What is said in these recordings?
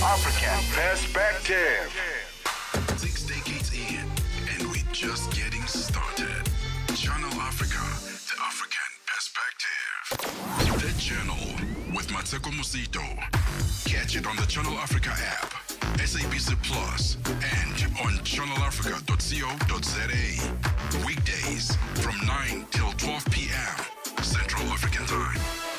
African Perspective. 6 decades in, and we're just getting started. Channel Africa, the African Perspective. The Journal with Mateko Musito. Catch it on the Channel Africa app, SABC Plus, and on channelafrica.co.za. Weekdays from 9 till 12 p.m. Central African Time.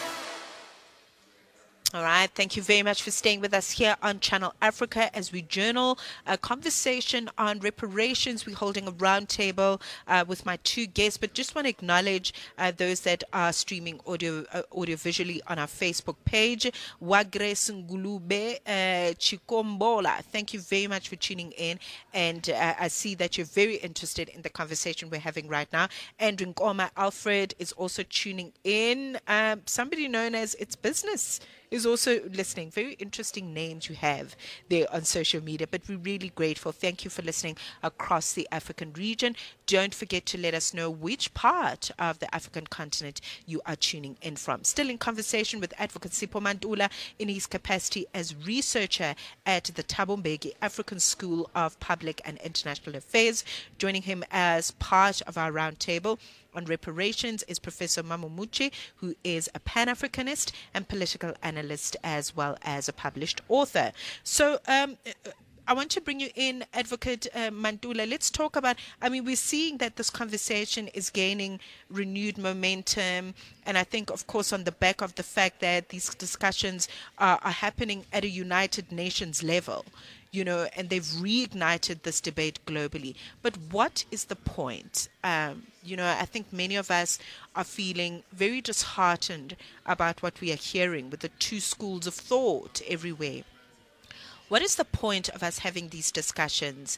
All right. Thank you very much for staying with us here on Channel Africa as we journal a conversation on reparations. We're holding a roundtable with my two guests, but just want to acknowledge those that are streaming audio visually on our Facebook page. Wagres Ngulube Chikombola. Thank you very much for tuning in. And I see that you're very interested in the conversation we're having right now. And Nkoma Alfred is also tuning in. Somebody known as It's Business is also listening. Very interesting names you have there on social media, but we're really grateful. Thank you for listening across the African region. Don't forget to let us know which part of the African continent you are tuning in from. Still in conversation with Advocate Sipho Mantula in his capacity as researcher at the Thabo Mbeki African School of Public and International Affairs. Joining him as part of our roundtable on reparations is Professor Mamo Moutsi, who is a Pan-Africanist and political analyst as well as a published author. So I want to bring you in, Advocate Mantula. Let's talk about, we're seeing that this conversation is gaining renewed momentum. And I think, of course, on the back of the fact that these discussions are happening at a United Nations level, and they've reignited this debate globally. But what is the point? I think many of us are feeling very disheartened about what we are hearing with the two schools of thought everywhere. What is the point of us having these discussions?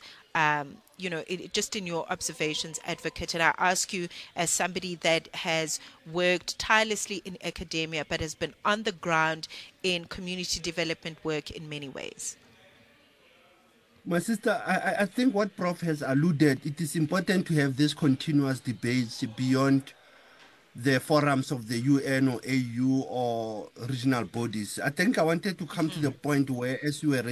Just in your observations, Advocate, and I ask you as somebody that has worked tirelessly in academia but has been on the ground in community development work in many ways. My sister, I think what Prof has alluded, it is important to have this continuous debates beyond the forums of the UN or AU or regional bodies. I think I wanted to come to the point where, as you were